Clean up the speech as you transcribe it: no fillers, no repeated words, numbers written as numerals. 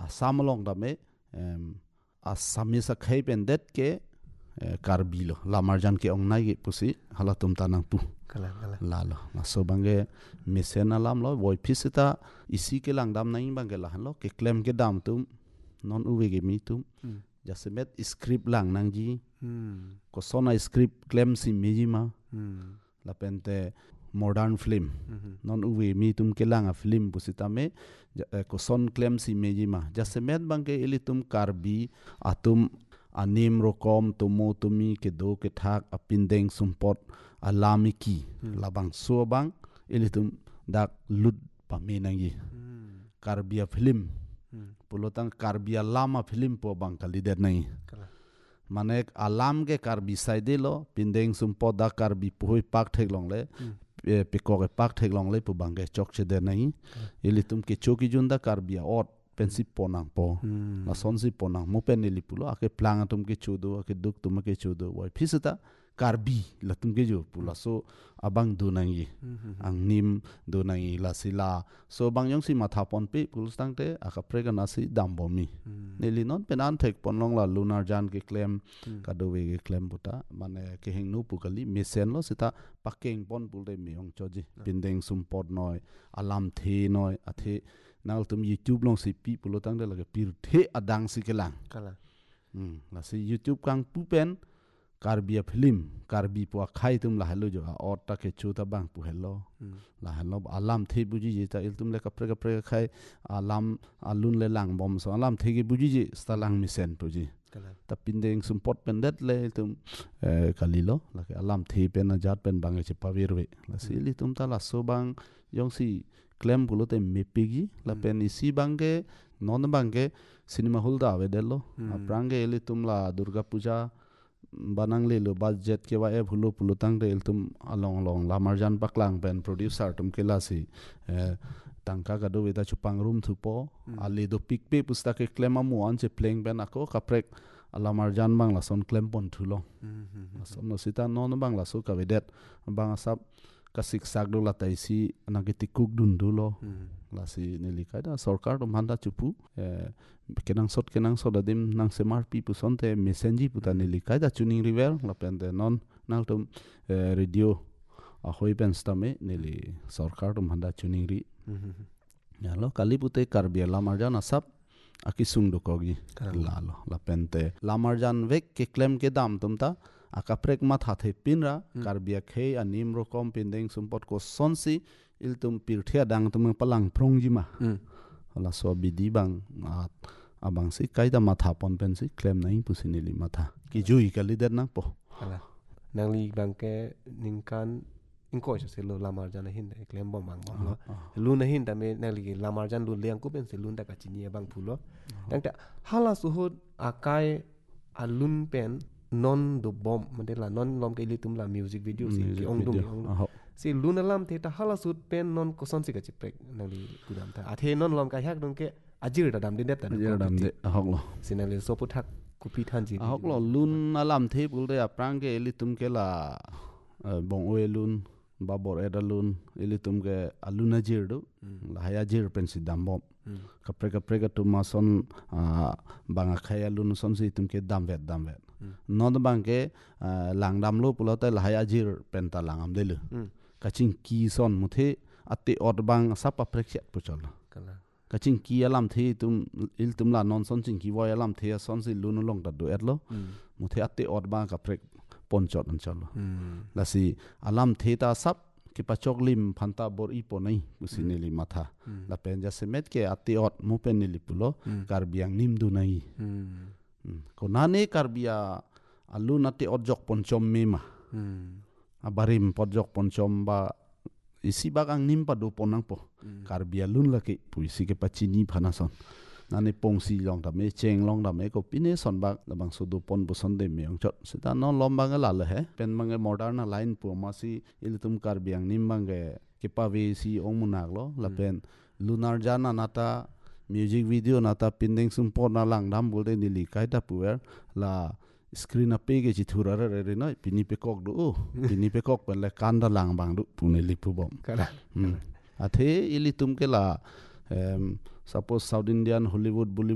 samalong da me asami sa khai pen det ke karbi lo lamarjan ke ong nai ge pusi hala tum tanang pu la lo na so bange mesen alam lo boy pisita isi ke lang dam nai bange la lo ke claim ke dam tum non uwe ge mi tum jasemet script lang nang ji ko sona script claim si meji ma la pente modern film non uwe mi tum ke lang a film pusita me ko son claim si meji ma jasemet bange eli tum karbi atum anim rokom tumo tumi ke do ke thak apindeng sumpot alami ki labang so bang elitum dak lut pamenangi karbia film pulotang karbia lama film po bang kalidet nai manek alam ke karbi saide lo pindeng sumpot da karbi puhoi pak thek long le pekok pak thek long le pu bang ke chok che de nai elitum ke choki junda karbia ot pensi ponang po na sonsi ponang mo peneli pulo ake plang atum ke chudo ake duk tum ke chudo wai phisata karbi latum ke jo pula so abang dunangi ang nim dunangi la sila so bang yong si matha pon pe pulstang te aka prega nasi dambomi neli non penan thek ponlong la lunar jan ke claim kadowe ke claim buta mane ke heng nu pukali mesen lo sita pakeng pon pulde meong choji pindeng sumpot noi alam the noi athe nal tum YouTube long si pi pulotang de la ke pir the adang si kelang la si YouTube kang pupen karbia film karbi po khai tum la halo jo or ta ke chuta bang pu hello la hello alam the buji je ta il tum le kapre khai alam alun le lang bom so alam the ge buji je stalang misen puji ta pindeng sumpot pendet le tum kalilo la ke alam the pen jat pen bang che pawirwe la si li tum ta la so bang yong si claim pulote mepigi la pen isi bangge non bangge cinema hall da ave dello aprange eli tum la durga puja banang le lo budget ke wa e bhulo pulutang de tum along long la marjan paklang pen producer tum kela si tangka ga do weda chupang room thupo ali do pick pe pusta ke claim amu an che playing ben ako kaprek ala marjan bang la son claim pon thulo son no sita non bang la so ka vedet bang asap kasik sak do la taisi anagiti kuk dun dulo la si nelika da sarkar dum handa chupu kenang sot adim nang semar pi pu sonte messenger puta nelika da tuning river la pende non nang tum radio a hoi pen stame neli sarkar dum handa tuning ri ya lo kali pute karbia la marjan asap akisung do kogi la lo la pente la marjan vek ke claim ke dam tum ta akaprek matha the pinra karbia khe anim rokom pindeng sumpot ko sonsi iltum pirthia dang tum palang prongji ma ala so bidi bang abang si kaida matha pon pen si claim nai pusinili matha ki jui ka leader na po ala nangli bang ke ningkan ingko se lo lamarjan hin de claim bom bang lo lu na hin da me nangli lamarjan lu liang ku pen se lun da ka chini bang phulo dang ta hala suhud akai alun pen non do bom mandela non lom ke litum la music video si ong dum si luna lam the ta hala sut pen non ko son si ka chipek nali kudam ta athe non lom ka hak dong ke ajir da dam din det ta dam de hoklo sinali so puthak kupi than ji hoklo lun alam the bul de aprang ke litum ke la bong oe lun babor edalun litum ke aluna jir do la haya jir pen si dam bom kapre ka tu ma son banga khaya lun son si tum ke dam vet non bang ke lang dam lo pulo ta la haya jir pen ta langam de lu kaching ki son muthe ate od bang sapa prekset puchol kaching ki alam the tum il tum la non son ching ki wa alam the son si lun long ta do etlo muthe ate od bang ka prek ponchot an chalo la si alam the ta sap ki pachok lim phanta bor i po nai pusineli matha la penja semet ke ate od mu peneli pulo karbiang nim du nai ko nane karbia alu nate od jok ponchom mema abarim podjok ponchom ba isi bagang nim pa do ponang po karbia lun la ke puisi ke pachini phanason nane pongsi long da me cheng long da me ko pine son bak la bang sudu pon bu son de meong chot sita non lom bang la le he pen mang modern line pu ma si ilitum karbiang nim bang ke pa ve si ong munak lo la pen lunar jana nata music video nata pindeng sum pon na lang dam bul de nili kai da puer la screen ape ge chithura re no pini pe kok do pini pe kok pen le kanda lang bang du pune lipu bom kala athe ilitum ke la suppose South Indian Hollywood